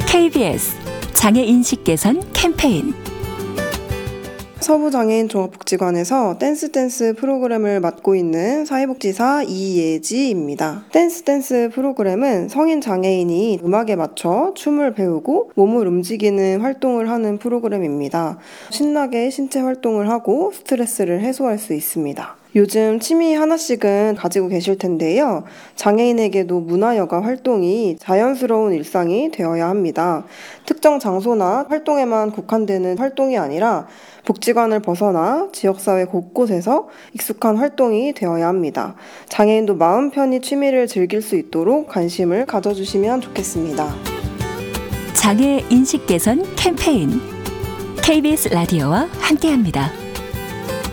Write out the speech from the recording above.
KBS 장애인식 개선 캠페인. 서부장애인 종합복지관에서 댄스 프로그램을 맡고 있는 사회복지사 이예지입니다. 댄스 프로그램은 성인 장애인이 음악에 맞춰 춤을 배우고 몸을 움직이는 활동을 하는 프로그램입니다. 신나게 신체 활동을 하고 스트레스를 해소할 수 있습니다. 요즘 취미 하나씩은 가지고 계실 텐데요. 장애인에게도 문화여가 활동이 자연스러운 일상이 되어야 합니다. 특정 장소나 활동에만 국한되는 활동이 아니라 복지관을 벗어나 지역사회 곳곳에서 익숙한 활동이 되어야 합니다. 장애인도 마음 편히 취미를 즐길 수 있도록 관심을 가져주시면 좋겠습니다. 장애인식 개선 캠페인. KBS 라디오와 함께합니다.